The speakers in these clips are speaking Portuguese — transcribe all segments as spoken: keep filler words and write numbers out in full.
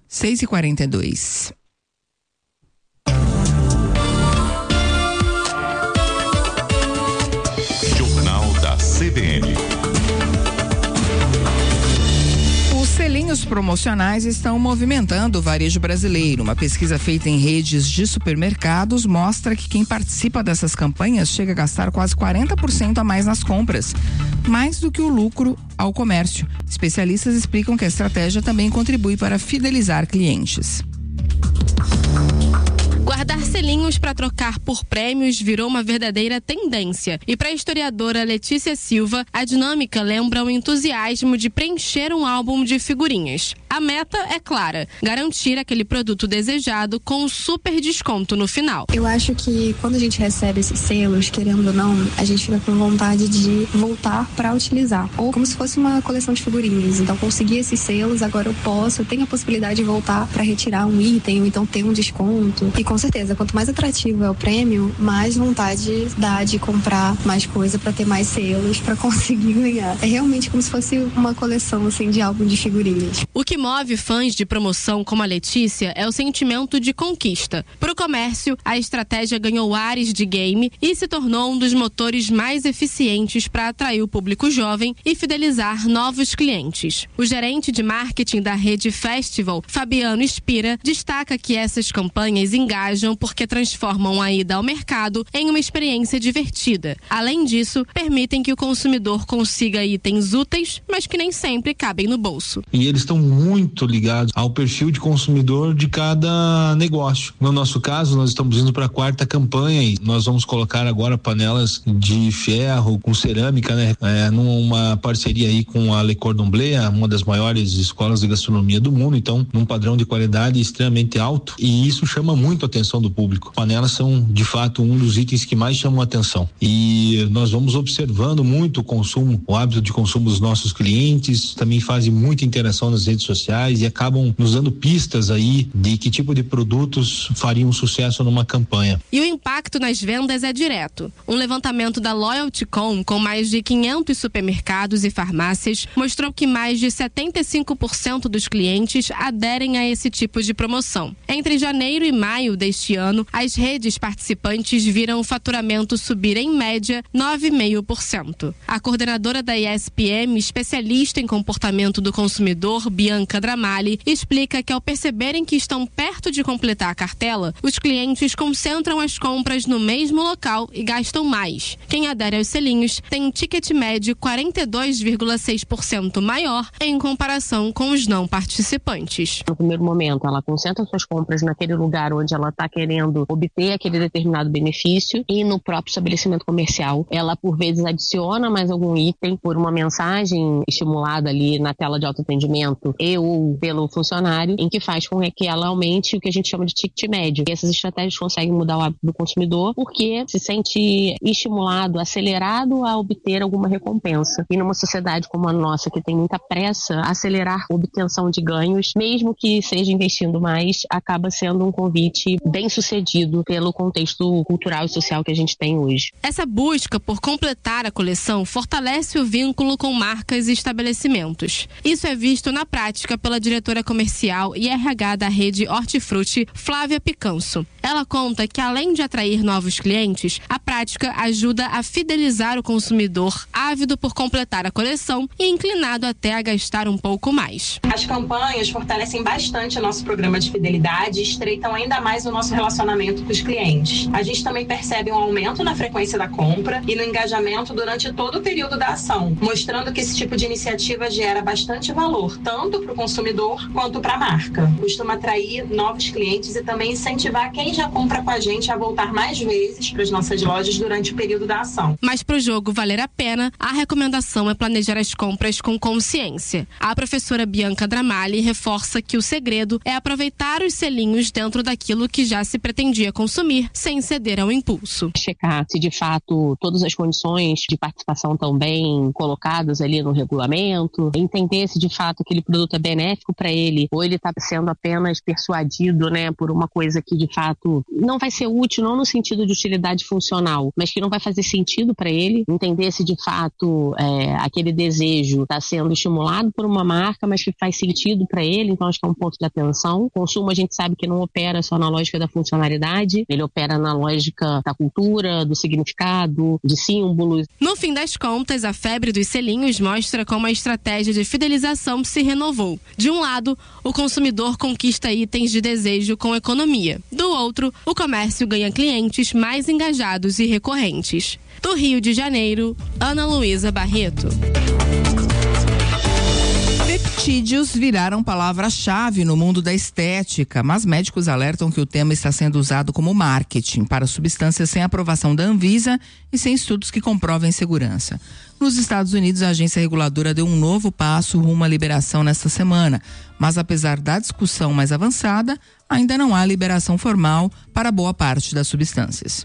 seis e quarenta e dois. Jornal da C B N. Os selinhos promocionais estão movimentando o varejo brasileiro. Uma pesquisa feita em redes de supermercados mostra que quem participa dessas campanhas chega a gastar quase quarenta por cento a mais nas compras, mais do que o lucro ao comércio. Especialistas explicam que a estratégia também contribui para fidelizar clientes. Guardar selinhos para trocar por prêmios virou uma verdadeira tendência. E para a historiadora Letícia Silva, a dinâmica lembra o entusiasmo de preencher um álbum de figurinhas. A meta é clara: garantir aquele produto desejado com um super desconto no final. Eu acho que quando a gente recebe esses selos, querendo ou não, a gente fica com vontade de voltar para utilizar. Ou como se fosse uma coleção de figurinhas. Então, consegui esses selos, agora eu posso, eu tenho a possibilidade de voltar para retirar um item, ou então ter um desconto. E com certeza, quanto mais atrativo é o prêmio, mais vontade dá de comprar mais coisa para ter mais selos, para conseguir ganhar. É realmente como se fosse uma coleção assim de álbum de figurinhas. O que move fãs de promoção como a Letícia é o sentimento de conquista. Para o comércio, a estratégia ganhou ares de game e se tornou um dos motores mais eficientes para atrair o público jovem e fidelizar novos clientes. O gerente de marketing da rede Festival, Fabiano Spira, destaca que essas campanhas engajam porque transformam a ida ao mercado em uma experiência divertida. Além disso, permitem que o consumidor consiga itens úteis, mas que nem sempre cabem no bolso. E eles estão muito ligados ao perfil de consumidor de cada negócio. No nosso caso, nós estamos indo para a quarta campanha e nós vamos colocar agora panelas de ferro com cerâmica, né? É, numa parceria aí com a Le Cordon Bleu, uma das maiores escolas de gastronomia do mundo, então num padrão de qualidade extremamente alto, e isso chama muito a atenção do público. Panelas são de fato um dos itens que mais chamam a atenção e nós vamos observando muito o consumo, o hábito de consumo dos nossos clientes, também fazem muita interação nas redes sociais e acabam nos dando pistas aí de que tipo de produtos fariam sucesso numa campanha. E o impacto nas vendas é direto. Um levantamento da LoyaltyCom com mais de quinhentos supermercados e farmácias mostrou que mais de setenta e cinco por cento dos clientes aderem a esse tipo de promoção. Entre janeiro e maio deste ano, as redes participantes viram o faturamento subir em média nove vírgula cinco por cento. A coordenadora da I S P M, especialista em comportamento do consumidor, Bianca Dramali, explica que ao perceberem que estão perto de completar a cartela, os clientes concentram as compras no mesmo local e gastam mais. Quem adere aos selinhos tem um ticket médio quarenta e dois vírgula seis por cento maior em comparação com os não participantes. No primeiro momento, ela concentra suas compras naquele lugar onde ela está querendo obter aquele determinado benefício e no próprio estabelecimento comercial, ela por vezes adiciona mais algum item por uma mensagem estimulada ali na tela de autoatendimento e ou pelo funcionário, em que faz com que ela aumente o que a gente chama de ticket médio. E essas estratégias conseguem mudar o hábito do consumidor porque se sente estimulado, acelerado a obter alguma recompensa. E numa sociedade como a nossa, que tem muita pressa, acelerar a obtenção de ganhos, mesmo que seja investindo mais, acaba sendo um convite bem sucedido pelo contexto cultural e social que a gente tem hoje. Essa busca por completar a coleção fortalece o vínculo com marcas e estabelecimentos. Isso é visto na prática pela diretora comercial e R H da rede Hortifruti, Flávia Picanso. Ela conta que, além de atrair novos clientes, a prática ajuda a fidelizar o consumidor ávido por completar a coleção e inclinado até a gastar um pouco mais. As campanhas fortalecem bastante o nosso programa de fidelidade e estreitam ainda mais o nosso relacionamento com os clientes. A gente também percebe um aumento na frequência da compra e no engajamento durante todo o período da ação, mostrando que esse tipo de iniciativa gera bastante valor, tanto para o consumidor quanto para a marca. Costuma atrair novos clientes e também incentivar quem já compra com a gente a voltar mais vezes para as nossas lojas durante o período da ação. Mas para o jogo valer a pena, a recomendação é planejar as compras com consciência. A professora Bianca Dramali reforça que o segredo é aproveitar os selinhos dentro daquilo que já se pretendia consumir, sem ceder ao impulso. Checar se de fato todas as condições de participação estão bem colocadas ali no regulamento, entender se de fato aquele produto é benéfico para ele, ou ele está sendo apenas persuadido, né, por uma coisa que de fato não vai ser útil, não no sentido de utilidade funcional, mas que não vai fazer sentido para ele, entender se de fato é, aquele desejo está sendo estimulado por uma marca, mas que faz sentido para ele. Então acho que é um ponto de atenção. O consumo a gente sabe que não opera só na lógica da funcionalidade, ele opera na lógica da cultura, do significado, de símbolos. No fim das contas, a febre dos selinhos mostra como a estratégia de fidelização se renovou. De um lado, o consumidor conquista itens de desejo com economia. Do outro, o comércio ganha clientes mais engajados e recorrentes. Do Rio de Janeiro, Ana Luísa Barreto. Peptídeos viraram palavra-chave no mundo da estética, mas médicos alertam que o tema está sendo usado como marketing para substâncias sem aprovação da Anvisa e sem estudos que comprovem segurança. Nos Estados Unidos, a agência reguladora deu um novo passo rumo à liberação nesta semana, mas apesar da discussão mais avançada, ainda não há liberação formal para boa parte das substâncias.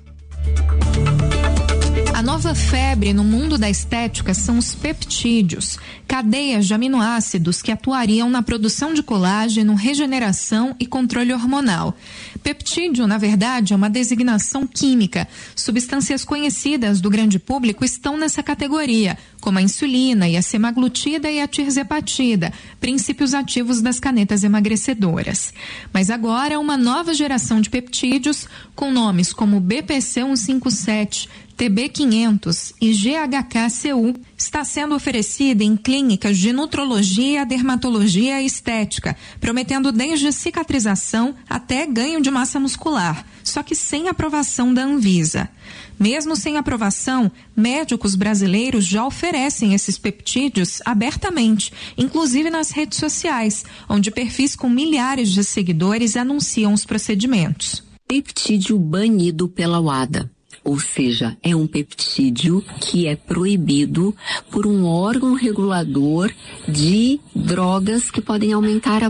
A nova febre no mundo da estética são os peptídeos, cadeias de aminoácidos que atuariam na produção de colágeno, regeneração e controle hormonal. Peptídeo, na verdade, é uma designação química. Substâncias conhecidas do grande público estão nessa categoria, como a insulina e a semaglutida e a tirzepatida, princípios ativos das canetas emagrecedoras. Mas agora, uma nova geração de peptídeos, com nomes como B P C cento e cinquenta e sete, T B quinhentos e G H K C U, está sendo oferecida em clínicas de nutrologia, dermatologia e estética, prometendo desde cicatrização até ganho de massa muscular, só que sem aprovação da Anvisa. Mesmo sem aprovação, médicos brasileiros já oferecem esses peptídeos abertamente, inclusive nas redes sociais, onde perfis com milhares de seguidores anunciam os procedimentos. Peptídeo banido pela UADA. Ou seja, é um peptídeo que é proibido por um órgão regulador de drogas que podem aumentar a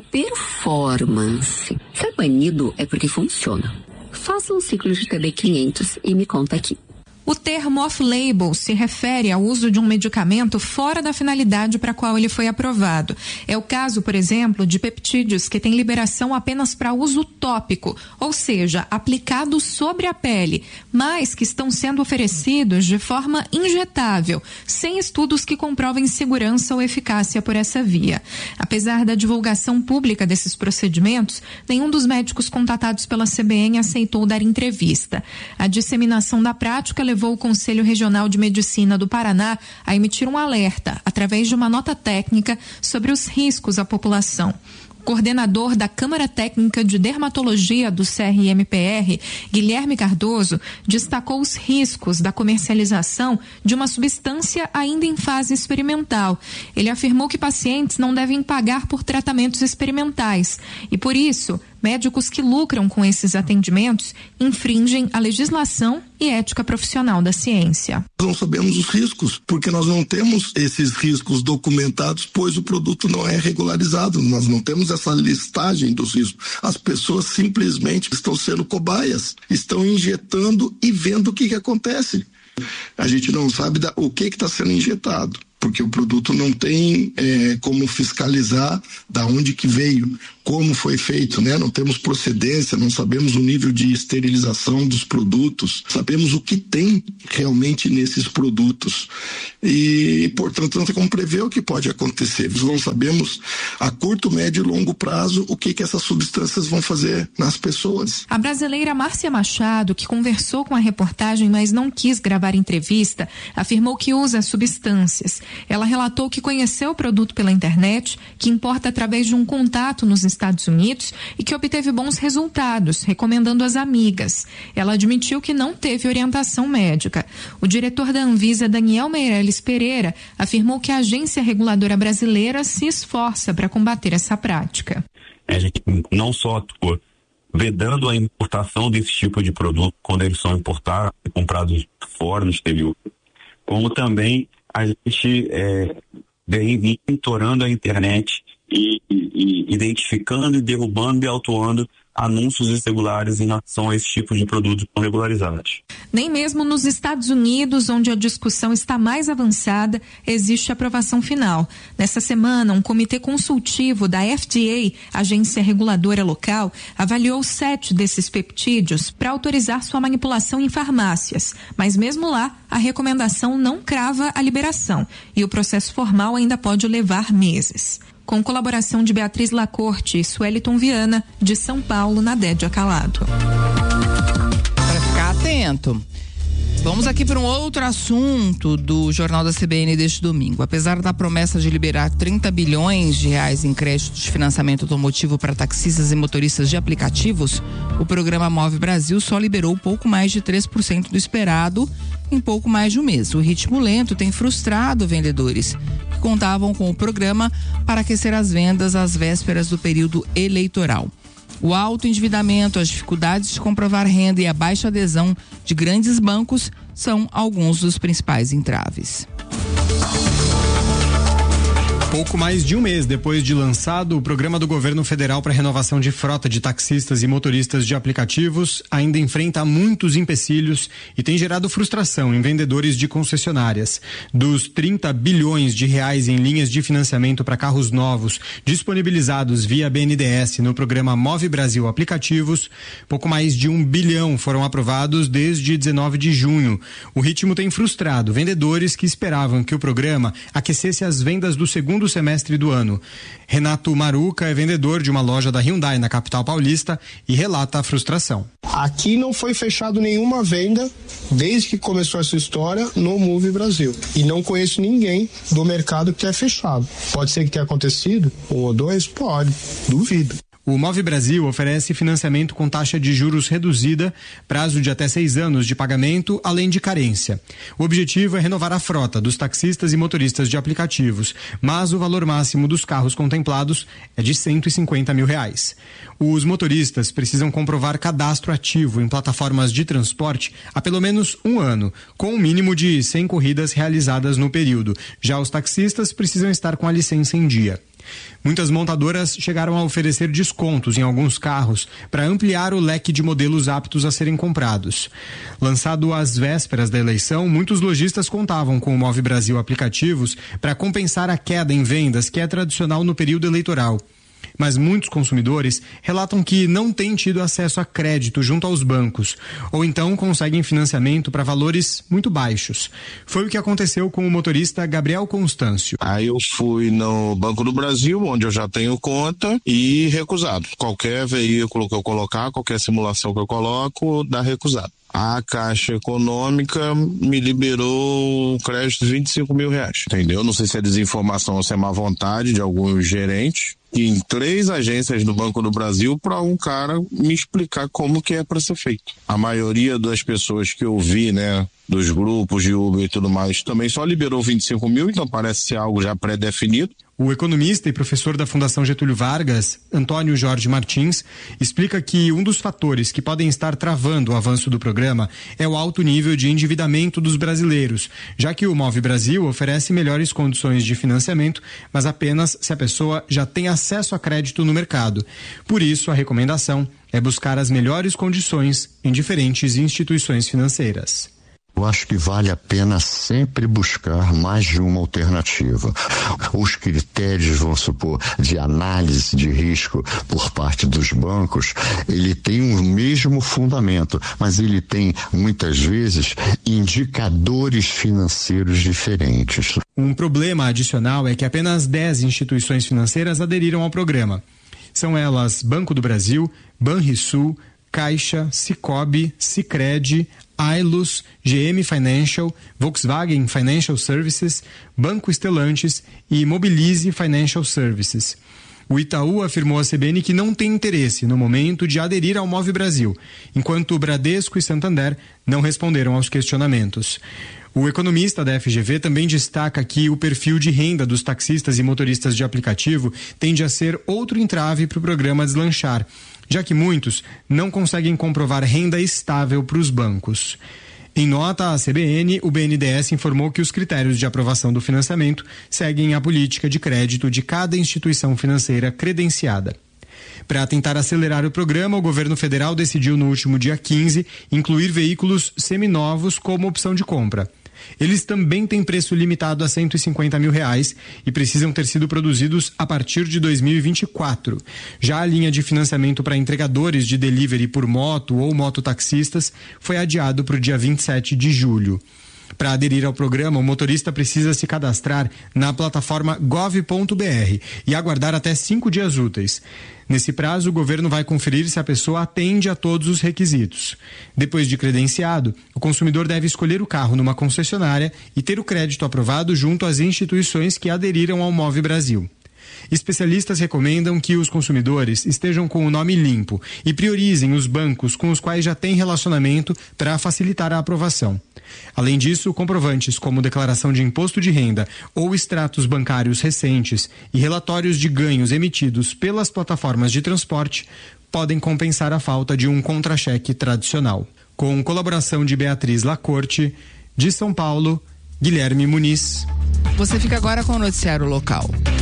performance. Se é banido, é porque funciona. Faça um ciclo de T B quinhentos e me conta aqui. O termo off-label se refere ao uso de um medicamento fora da finalidade para a qual ele foi aprovado. É o caso, por exemplo, de peptídeos que têm liberação apenas para uso tópico, ou seja, aplicado sobre a pele, mas que estão sendo oferecidos de forma injetável, sem estudos que comprovem segurança ou eficácia por essa via. Apesar da divulgação pública desses procedimentos, nenhum dos médicos contatados pela C B N aceitou dar entrevista. A disseminação da prática levou o Conselho Regional de Medicina do Paraná a emitir um alerta, através de uma nota técnica, sobre os riscos à população. O coordenador da Câmara Técnica de Dermatologia do C R M P R, Guilherme Cardoso, destacou os riscos da comercialização de uma substância ainda em fase experimental. Ele afirmou que pacientes não devem pagar por tratamentos experimentais e, por isso, médicos que lucram com esses atendimentos infringem a legislação e ética profissional da ciência. Não sabemos os riscos, porque nós não temos esses riscos documentados, pois o produto não é regularizado. Nós não temos essa listagem dos riscos. As pessoas simplesmente estão sendo cobaias, estão injetando e vendo o que, que acontece. A gente não sabe da, o que está sendo injetado, porque o produto não tem é, como fiscalizar da onde que veio, como foi feito, né? Não temos procedência, não sabemos o nível de esterilização dos produtos, sabemos o que tem realmente nesses produtos e, portanto, não tem como prever o que pode acontecer. Nós não sabemos a curto, médio e longo prazo o que que essas substâncias vão fazer nas pessoas. A brasileira Márcia Machado, que conversou com a reportagem, mas não quis gravar entrevista, afirmou que usa substâncias. Ela relatou que conheceu o produto pela internet, que importa através de um contato nos Estados Unidos e que obteve bons resultados, recomendando às amigas. Ela admitiu que não teve orientação médica. O diretor da Anvisa, Daniel Meirelles Pereira, afirmou que a agência reguladora brasileira se esforça para combater essa prática. A gente não só atua vedando a importação desse tipo de produto quando eles são importados e comprados fora, no exterior, como também a gente é, vem monitorando a internet e, e, e identificando, e derrubando e autuando anúncios irregulares em relação a esse tipo de produtos não regularizados. Nem mesmo nos Estados Unidos, onde a discussão está mais avançada, existe aprovação final. Nessa semana, um comitê consultivo da F D A, agência reguladora local, avaliou sete desses peptídeos para autorizar sua manipulação em farmácias. Mas mesmo lá, a recomendação não crava a liberação e o processo formal ainda pode levar meses. Com colaboração de Beatriz Lacorte e Sueliton Viana, de São Paulo, na Dédia Calado. Para ficar atento. Vamos aqui para um outro assunto do Jornal da C B N deste domingo. Apesar da promessa de liberar trinta bilhões de reais em créditos de financiamento automotivo para taxistas e motoristas de aplicativos, o programa Move Brasil só liberou pouco mais de três por cento do esperado em pouco mais de um mês. O ritmo lento tem frustrado vendedores que contavam com o programa para aquecer as vendas às vésperas do período eleitoral. O alto endividamento, as dificuldades de comprovar renda e a baixa adesão de grandes bancos são alguns dos principais entraves. Pouco mais de um mês depois de lançado, o programa do governo federal para renovação de frota de taxistas e motoristas de aplicativos ainda enfrenta muitos empecilhos e tem gerado frustração em vendedores de concessionárias. Dos trinta bilhões de reais em linhas de financiamento para carros novos disponibilizados via B N D E S no programa Move Brasil Aplicativos, pouco mais de um bilhão foram aprovados desde dezenove de junho. O ritmo tem frustrado vendedores que esperavam que o programa aquecesse as vendas do segundo semestre do ano. Renato Maruca é vendedor de uma loja da Hyundai na capital paulista e relata a frustração. Aqui não foi fechado nenhuma venda desde que começou essa história no Move Brasil. E não conheço ninguém do mercado que tenha fechado. Pode ser que tenha acontecido? Um ou dois? Pode. Duvido. O Move Brasil oferece financiamento com taxa de juros reduzida, prazo de até seis anos de pagamento, além de carência. O objetivo é renovar a frota dos taxistas e motoristas de aplicativos, mas o valor máximo dos carros contemplados é de cento e cinquenta mil reais. Os motoristas precisam comprovar cadastro ativo em plataformas de transporte há pelo menos um ano, com um mínimo de cem corridas realizadas no período. Já os taxistas precisam estar com a licença em dia. Muitas montadoras chegaram a oferecer descontos em alguns carros para ampliar o leque de modelos aptos a serem comprados. Lançado às vésperas da eleição, muitos lojistas contavam com o Move Brasil Aplicativos para compensar a queda em vendas que é tradicional no período eleitoral. Mas muitos consumidores relatam que não têm tido acesso a crédito junto aos bancos, ou então conseguem financiamento para valores muito baixos. Foi o que aconteceu com o motorista Gabriel Constâncio. Aí eu fui no Banco do Brasil, onde eu já tenho conta, e recusado. Qualquer veículo que eu colocar, qualquer simulação que eu coloco, dá recusado. A Caixa Econômica me liberou um crédito de vinte e cinco mil reais, entendeu? Não sei se é desinformação ou se é má vontade de alguns gerentes, e em três agências do Banco do Brasil para um cara me explicar como que é para ser feito. A maioria das pessoas que eu vi, né, dos grupos de Uber e tudo mais, também só liberou vinte e cinco mil, então parece ser algo já pré-definido. O economista e professor da Fundação Getúlio Vargas, Antônio Jorge Martins, explica que um dos fatores que podem estar travando o avanço do programa é o alto nível de endividamento dos brasileiros, já que o Move Brasil oferece melhores condições de financiamento, mas apenas se a pessoa já tem acesso a crédito no mercado. Por isso, a recomendação é buscar as melhores condições em diferentes instituições financeiras. Eu acho que vale a pena sempre buscar mais de uma alternativa. Os critérios, vamos supor, de análise de risco por parte dos bancos, ele tem o mesmo fundamento, mas ele tem, muitas vezes, indicadores financeiros diferentes. Um problema adicional é que apenas dez instituições financeiras aderiram ao programa. São elas Banco do Brasil, Banrisul, Caixa, Sicobi, Sicredi, Ailus, G M Financial, Volkswagen Financial Services, Banco Stellantis e Mobilize Financial Services. O Itaú afirmou à C B N que não tem interesse no momento de aderir ao Move Brasil, enquanto o Bradesco e Santander não responderam aos questionamentos. O economista da F G V também destaca que o perfil de renda dos taxistas e motoristas de aplicativo tende a ser outro entrave para o programa deslanchar, já que muitos não conseguem comprovar renda estável para os bancos. Em nota à C B N, o B N D E S informou que os critérios de aprovação do financiamento seguem a política de crédito de cada instituição financeira credenciada. Para tentar acelerar o programa, o governo federal decidiu no último dia quinze incluir veículos seminovos como opção de compra. Eles também têm preço limitado a cento e cinquenta mil reais e precisam ter sido produzidos a partir de dois mil e vinte e quatro. Já a linha de financiamento para entregadores de delivery por moto ou mototaxistas foi adiado para o dia vinte e sete de julho. Para aderir ao programa, o motorista precisa se cadastrar na plataforma gov ponto br e aguardar até cinco dias úteis. Nesse prazo, o governo vai conferir se a pessoa atende a todos os requisitos. Depois de credenciado, o consumidor deve escolher o carro numa concessionária e ter o crédito aprovado junto às instituições que aderiram ao Move Brasil. Especialistas recomendam que os consumidores estejam com o nome limpo e priorizem os bancos com os quais já têm relacionamento para facilitar a aprovação. Além disso, comprovantes como declaração de imposto de renda ou extratos bancários recentes e relatórios de ganhos emitidos pelas plataformas de transporte podem compensar a falta de um contra-cheque tradicional. Com colaboração de Beatriz Lacorte, de São Paulo, Guilherme Muniz. Você fica agora com o noticiário local.